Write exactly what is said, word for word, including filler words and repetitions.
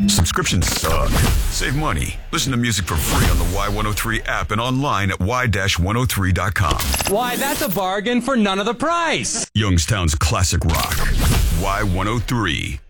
Subscriptions suck. Save money. Listen to music for free on the Y one oh three app and online at y dash one oh three dot com. Why, that's a bargain for none of the price. Youngstown's classic rock. Y one oh three.